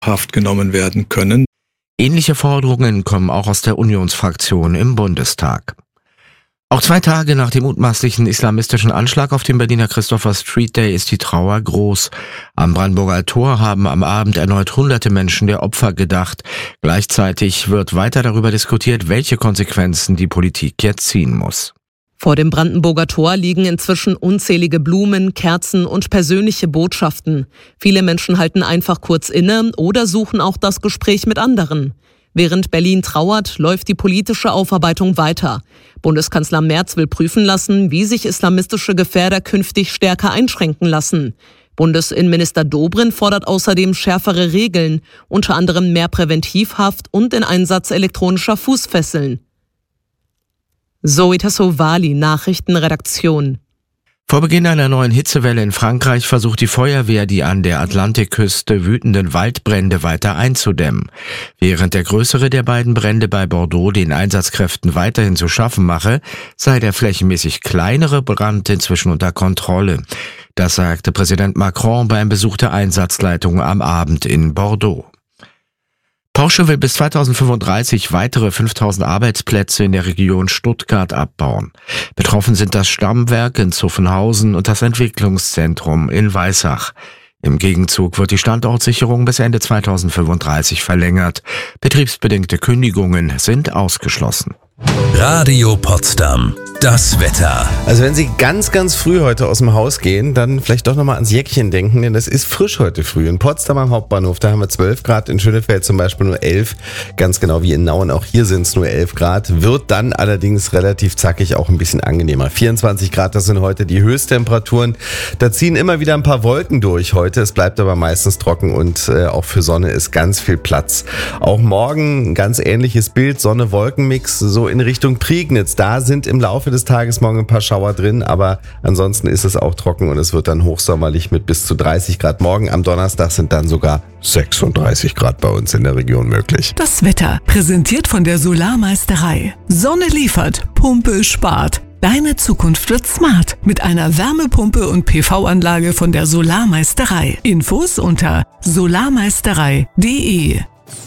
Haft genommen werden können. Ähnliche Forderungen kommen auch aus der Unionsfraktion im Bundestag. Auch 2 Tage nach dem mutmaßlichen islamistischen Anschlag auf dem Berliner Christopher Street Day ist die Trauer groß. Am Brandenburger Tor haben am Abend erneut hunderte Menschen der Opfer gedacht. Gleichzeitig wird weiter darüber diskutiert, welche Konsequenzen die Politik jetzt ziehen muss. Vor dem Brandenburger Tor liegen inzwischen unzählige Blumen, Kerzen und persönliche Botschaften. Viele Menschen halten einfach kurz inne oder suchen auch das Gespräch mit anderen. Während Berlin trauert, läuft die politische Aufarbeitung weiter. Bundeskanzler Merz will prüfen lassen, wie sich islamistische Gefährder künftig stärker einschränken lassen. Bundesinnenminister Dobrindt fordert außerdem schärfere Regeln, unter anderem mehr Präventivhaft und den Einsatz elektronischer Fußfesseln. Zoe Tassovali, Nachrichtenredaktion. Vor Beginn einer neuen Hitzewelle in Frankreich versucht die Feuerwehr, die an der Atlantikküste wütenden Waldbrände weiter einzudämmen. Während der größere der beiden Brände bei Bordeaux den Einsatzkräften weiterhin zu schaffen mache, sei der flächenmäßig kleinere Brand inzwischen unter Kontrolle. Das sagte Präsident Macron beim Besuch der Einsatzleitung am Abend in Bordeaux. Porsche will bis 2035 weitere 5.000 Arbeitsplätze in der Region Stuttgart abbauen. Betroffen sind das Stammwerk in Zuffenhausen und das Entwicklungszentrum in Weissach. Im Gegenzug wird die Standortsicherung bis Ende 2035 verlängert. Betriebsbedingte Kündigungen sind ausgeschlossen. Radio Potsdam. Das Wetter. Also wenn Sie ganz, ganz früh heute aus dem Haus gehen, dann vielleicht doch nochmal ans Jäckchen denken, denn das ist frisch heute früh. In Potsdam am Hauptbahnhof, da haben wir 12 Grad, in Schönefeld zum Beispiel nur 11, ganz genau wie in Nauen, auch hier sind es nur 11 Grad, wird dann allerdings relativ zackig auch ein bisschen angenehmer. 24 Grad, das sind heute die Höchsttemperaturen. Da ziehen immer wieder ein paar Wolken durch heute, es bleibt aber meistens trocken und auch für Sonne ist ganz viel Platz. Auch morgen ein ganz ähnliches Bild, Sonne-Wolken-Mix, so in Richtung Prignitz. Da sind im Laufe des Tages morgen ein paar Schauer drin, aber ansonsten ist es auch trocken und es wird dann hochsommerlich mit bis zu 30 Grad. Morgen am Donnerstag sind dann sogar 36 Grad bei uns in der Region möglich. Das Wetter präsentiert von der Solarmeisterei. Sonne liefert, Pumpe spart. Deine Zukunft wird smart mit einer Wärmepumpe und PV-Anlage von der Solarmeisterei. Infos unter solarmeisterei.de.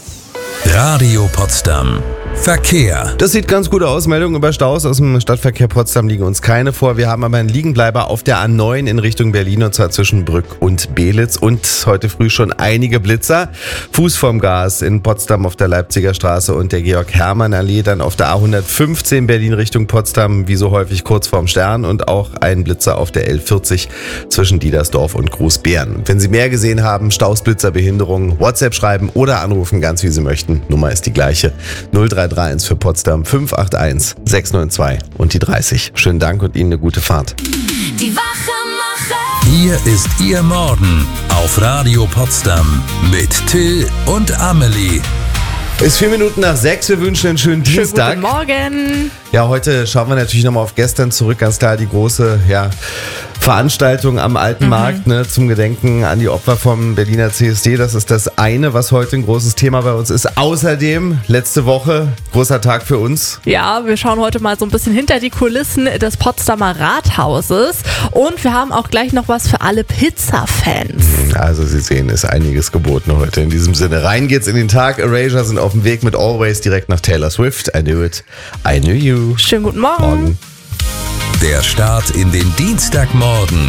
Radio Potsdam. Verkehr. Das sieht ganz gut aus. Meldungen über Staus aus dem Stadtverkehr Potsdam liegen uns keine vor. Wir haben aber einen Liegenbleiber auf der A9 in Richtung Berlin und zwar zwischen Brück und Belitz und heute früh schon einige Blitzer. Fuß vorm Gas in Potsdam auf der Leipziger Straße und der Georg-Hermann-Allee, dann auf der A115 Berlin Richtung Potsdam, wie so häufig kurz vorm Stern und auch ein Blitzer auf der L40 zwischen Diedersdorf und Großbeeren. Wenn Sie mehr gesehen haben, Staus, Blitzer, Behinderungen, WhatsApp schreiben oder anrufen, ganz wie Sie möchten. Nummer ist die gleiche. 0331 für Potsdam 581 692 und die 30. Schönen Dank und Ihnen eine gute Fahrt. Die Wachemacher. Hier ist Ihr Morgen auf Radio Potsdam mit Till und Amelie. Ist 4 Minuten nach 6. Wir wünschen einen schönen Dienstag. Guten Morgen. Ja, heute schauen wir natürlich nochmal auf gestern zurück. Ganz klar die große Veranstaltung am Alten Markt zum Gedenken an die Opfer vom Berliner CSD. Das ist das eine, was heute ein großes Thema bei uns ist. Außerdem, letzte Woche, großer Tag für uns. Ja, wir schauen heute mal so ein bisschen hinter die Kulissen des Potsdamer Rathauses. Und wir haben auch gleich noch was für alle Pizza-Fans. Also Sie sehen, ist einiges geboten heute. In diesem Sinne, rein geht's in den Tag. Erasure sind auf dem Weg mit Always direkt nach Taylor Swift. I knew it, I knew you. Schönen guten Morgen. Der Start in den Dienstagmorgen